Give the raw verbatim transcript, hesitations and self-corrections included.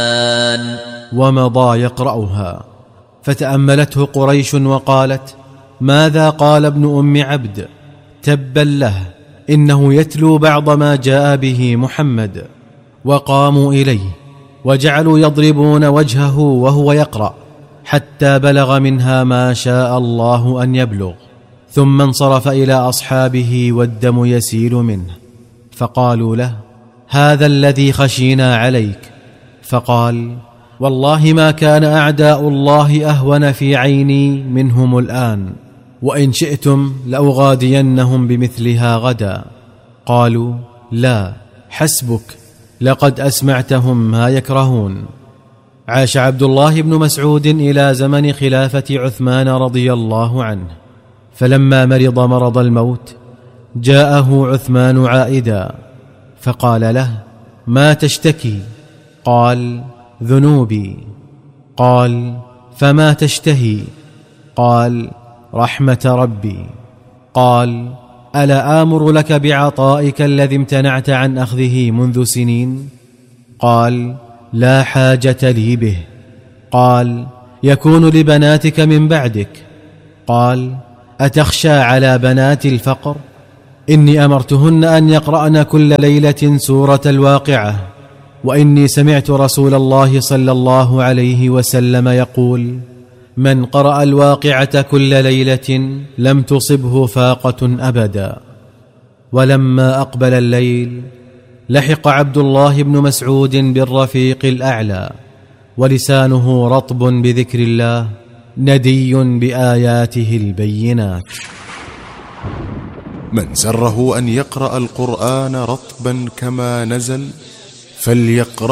ومضى يقرأها، فتأملته قريش وقالت: ماذا قال ابن أم عبد؟ تبا له، إنه يتلو بعض ما جاء به محمد. وقاموا إليه وجعلوا يضربون وجهه وهو يقرأ حتى بلغ منها ما شاء الله أن يبلغ، ثم انصرف إلى أصحابه والدم يسيل منه، فقالوا له: هذا الذي خشينا عليك. فقال: والله ما كان أعداء الله أهون في عيني منهم الآن، وإن شئتم لأغادينهم بمثلها غدا. قالوا: لا، حسبك، لقد أسمعتهم ما يكرهون. عاش عبد الله بن مسعود إلى زمن خلافة عثمان رضي الله عنه، فلما مرض مرض الموت جاءه عثمان عائدا، فقال له: ما تشتكي؟ قال: ذنوبي. قال: فما تشتهي؟ قال: رحمة ربي. قال: ألا آمر لك بعطائك الذي امتنعت عن أخذه منذ سنين؟ قال: لا حاجة لي به. قال: يكون لبناتك من بعدك. قال: أتخشى على بنات الفقر؟ إني أمرتهن أن يقرأن كل ليلة سورة الواقعة، وإني سمعت رسول الله صلى الله عليه وسلم يقول: من قرأ الواقعة كل ليلة لم تصبه فاقة أبدا. ولما أقبل الليل لحق عبد الله بن مسعود بالرفيق الأعلى، ولسانه رطب بذكر الله ندي بآياته البينات. من سره أن يقرأ القرآن رطبا كما نزل فليقرأ